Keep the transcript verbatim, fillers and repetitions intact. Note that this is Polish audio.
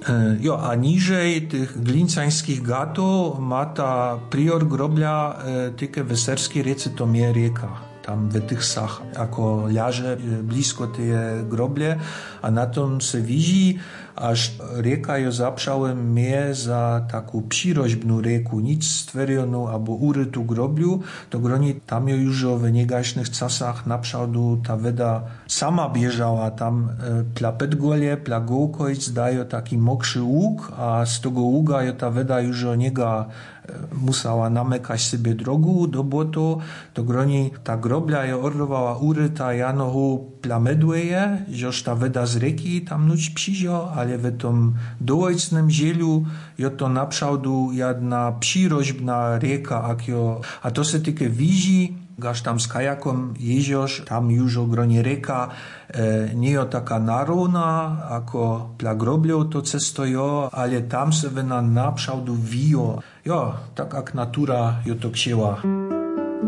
Jo, a niżej tych glincańskich gatów ma ta prior groblia e, tylko w serskiej riece to mie rieka. Tam w tych sach, jako leży blisko tej groble, a na tom se widzi, aż rieka jo zaprzałem mnie za taką przyroźbną rieku, nic stworioną albo urytu grobliu, to groni tam jo już w niegaśnych czasach naprzałdu ta woda sama bieżała, tam e, pla pedgolie, pla gołkojc dają taki mokrzy łuk, a z tego ługa jo ta woda już o niega musała namykać sobie drogu do błoto, to groni ta grobla je orwała uryta janohu plamedłeje, żeż ta woda z rzeki tam nuć przyzio, ale w tym dołojcnym zielu jo to naprzałdu jedna przyroźbna rieka, akio, a to se tylko widzi, gaż tam z kajakom jeziorz, tam już o gronie reka, e, nie jo taka narówna, ako pla groblią to cesto jo, ale tam se wena naprzałdu wijo. Jo, tak jak natura jo to księła.